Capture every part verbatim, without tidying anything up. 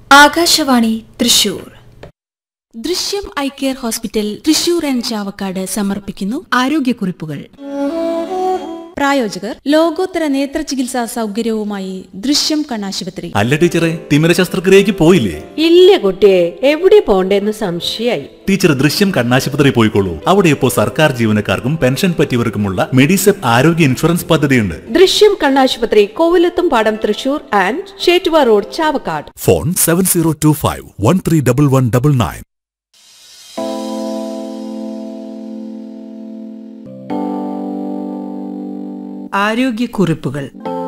ആകാശവാണി തൃശൂർ. ദൃശ്യം eye care hospital Thrissur and Chavakkad സമർപ്പിക്കുന്നു ആരോഗ്യക്കുറിപ്പുകൾ. പ്രായോജകർ ലോകോത്തര നേത്ര ചികിത്സാ സൗകര്യവുമായി ദൃശ്യം കണ്ണാശുപത്രി. അല്ല ടീച്ചറെ, തിമിര ശസ്ത്രക്രിയക്ക് പോയില്ലേ? ഇല്ല കുട്ടിയെ, എവിടെ പോണ്ടേന്ന് സംശയായി. ടീച്ചർ ദൃശ്യം കണ്ണാശുപത്രി പോയിക്കോളൂ. അവിടെ ഇപ്പോൾ സർക്കാർ ജീവനക്കാർക്കും പെൻഷൻ പറ്റിയവർക്കുമുള്ള മെഡിസെപ് ആരോഗ്യ ഇൻഷുറൻസ് പദ്ധതിയുണ്ട്. ദൃശ്യം കണ്ണാശുപത്രി, കോവിലത്തും പാടം, Thrissur and Chettuva road, Chavakkad. Phone seven zero to five one three double one double nine. ആരോഗ്യക്കുറിപ്പുകൾ.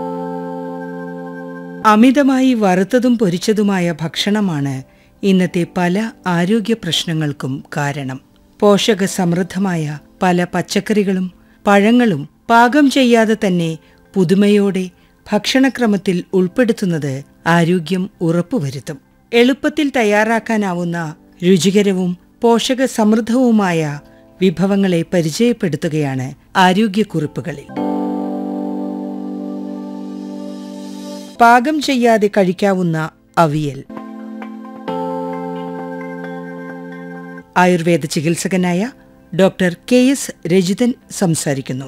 അമിതമായി വറുത്തതും പൊരിച്ചതുമായ ഭക്ഷണമാണ് ഇന്നത്തെ പല ആരോഗ്യ പ്രശ്നങ്ങൾക്കും കാരണം. പോഷക സമൃദ്ധമായ പല പച്ചക്കറികളും പഴങ്ങളും പാകം ചെയ്യാതെ തന്നെ പുതുമയോടെ ഭക്ഷണക്രമത്തിൽ ഉൾപ്പെടുത്തുന്നത് ആരോഗ്യം ഉറപ്പുവരുത്തും. എളുപ്പത്തിൽ തയ്യാറാക്കാനാവുന്ന രുചികരവും പോഷക സമൃദ്ധവുമായ വിഭവങ്ങളെ പരിചയപ്പെടുത്തുകയാണ് ആരോഗ്യക്കുറിപ്പുകളിൽ. പാകം ചെയ്യാതെ കഴിക്കാവുന്ന avial. Ayurveda ചികിത്സകനായ doctor K S Rajithan സംസാരിക്കുന്നു.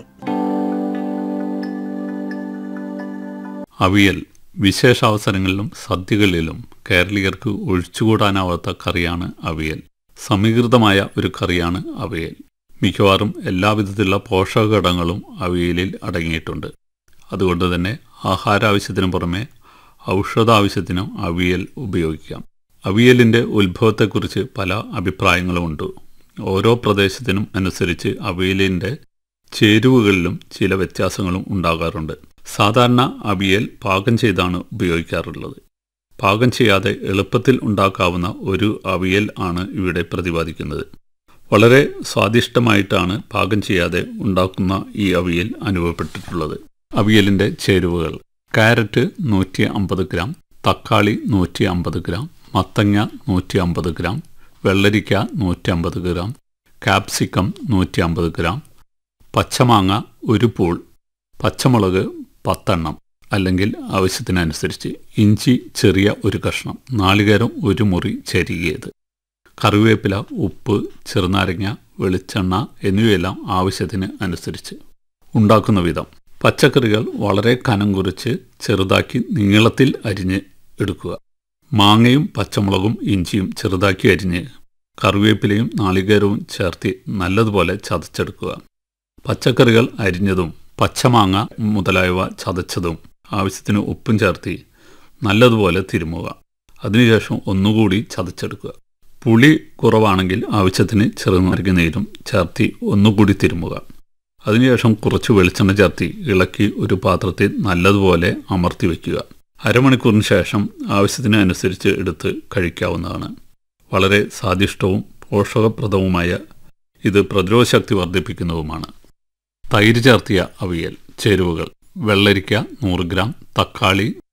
അവിയൽ വിശേഷാവസരങ്ങളിലും സദ്യകളിലും കേരളീയർക്ക് ഒഴിച്ചുകൂടാനാവാത്ത കറിയാണ് അവിയൽ. സമീകൃതമായ ഒരു കറിയാണ് അവിയൽ. മിക്കവാറും എല്ലാവിധത്തിലുള്ള പോഷകഘടകങ്ങളും അവിയലിൽ അടങ്ങിയിട്ടുണ്ട്. അതുകൊണ്ട് തന്നെ ആഹാരാവശ്യത്തിനു പുറമെ ഔഷധാവശ്യത്തിനും അവിയൽ ഉപയോഗിക്കാം. അവിയലിൻ്റെ ഉത്ഭവത്തെക്കുറിച്ച് പല അഭിപ്രായങ്ങളുമുണ്ട്. ഓരോ പ്രദേശത്തിനും അനുസരിച്ച് അവിയലിൻ്റെ ചേരുവകളിലും ചില വ്യത്യാസങ്ങളും ഉണ്ടാകാറുണ്ട്. സാധാരണ അവിയൽ പാകം ചെയ്താണ് ഉപയോഗിക്കാറുള്ളത്. പാകം ചെയ്യാതെ എളുപ്പത്തിൽ ഉണ്ടാക്കാവുന്ന ഒരു അവിയൽ ആണ് ഇവിടെ പ്രതിപാദിക്കുന്നത്. വളരെ സ്വാദിഷ്ടമായിട്ടാണ് പാകം ചെയ്യാതെ ഉണ്ടാക്കുന്ന ഈ അവിയൽ അനുഭവപ്പെട്ടിട്ടുള്ളത്. അവിയലിൻ്റെ ചേരുവകൾ: കാരറ്റ് നൂറ്റി അമ്പത് ഗ്രാം, തക്കാളി നൂറ്റി അമ്പത് ഗ്രാം, മത്തങ്ങ നൂറ്റി അമ്പത് ഗ്രാം, വെള്ളരിക്ക നൂറ്റി അമ്പത് ഗ്രാം, കാപ്സിക്കം നൂറ്റി അമ്പത് ഗ്രാം, പച്ചമാങ്ങ ഒരു പൂൾ, പച്ചമുളക് പത്തെണ്ണം അല്ലെങ്കിൽ ആവശ്യത്തിനനുസരിച്ച്, ഇഞ്ചി ചെറിയ ഒരു കഷ്ണം, നാളികേരം ഒരു മുറി ചെരികിയത്, കറിവേപ്പില, ഉപ്പ്, ചെറുനാരങ്ങ, വെളിച്ചെണ്ണ എന്നിവയെല്ലാം ആവശ്യത്തിന് അനുസരിച്ച്. ഉണ്ടാക്കുന്ന വിധം: പച്ചക്കറികൾ വളരെ കനം കുറിച്ച് ചെറുതാക്കി നീളത്തിൽ അരിഞ്ഞ് എടുക്കുക. മാങ്ങയും പച്ചമുളകും ഇഞ്ചിയും ചെറുതാക്കി അരിഞ്ഞ് കറിവേപ്പിലയും നാളികേരവും ചേർത്ത് നല്ലതുപോലെ ചതച്ചെടുക്കുക. പച്ചക്കറികൾ അരിഞ്ഞതും പച്ചമാങ്ങ മുതലായവ ചതച്ചതും ആവശ്യത്തിന് ഉപ്പും ചേർത്ത് നല്ലതുപോലെ തിരുമുക. അതിനുശേഷം ഒന്നുകൂടി ചതച്ചെടുക്കുക. പുളി കുറവാണെങ്കിൽ ആവശ്യത്തിന് ചെറുനാരങ്ങ നീരും ചേർത്ത് ഒന്നുകൂടി തിരുമുക. അതിനുശേഷം കുറച്ച് വെളിച്ചെണ്ണ ചേർത്തി ഇളക്കി ഒരു പാത്രത്തിൽ നല്ലതുപോലെ അമർത്തി വയ്ക്കുക. അരമണിക്കൂറിന് ശേഷം ആവശ്യത്തിന് അനുസരിച്ച് എടുത്ത് കഴിക്കാവുന്നതാണ്. വളരെ സ്വാദിഷ്ടവും പോഷകപ്രദവുമായ ഇത് പ്രതിരോധശക്തി വർദ്ധിപ്പിക്കുന്നതുമാണ്. തൈര് ചേർത്തിയ അവിയൽ. ചേരുവകൾ: വെള്ളരിക്ക നൂറ് ഗ്രാം, തക്കാളി